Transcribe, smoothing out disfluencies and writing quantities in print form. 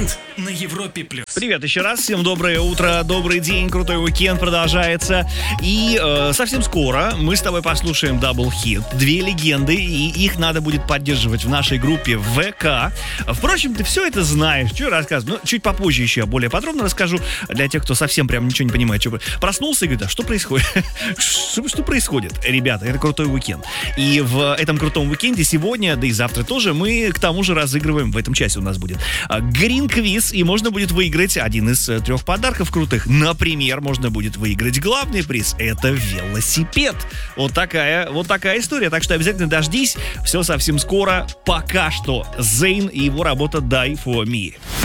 Уикенд на Европе плюс. Привет еще раз, всем доброе утро, добрый день, крутой уикенд продолжается. И совсем скоро мы с тобой послушаем Double Hit, две легенды, и их надо будет поддерживать в нашей группе ВК. Впрочем, ты все это знаешь, что рассказывать. Ну, чуть попозже еще я более подробно расскажу для тех, кто совсем прям ничего не понимает. Что... Проснулся и говорит, а что происходит? Что происходит? Ребята, это крутой уикенд. И в этом крутом уикенде сегодня, да и завтра тоже, мы к тому же разыгрываем, в этом часе у нас будет Грин-квиз, и можно будет выиграть один из 3 подарков крутых. Например, можно будет выиграть главный приз. Это велосипед. Вот такая история. Так что обязательно дождись. Все совсем скоро. Пока что Зейн и его работа Die For Me.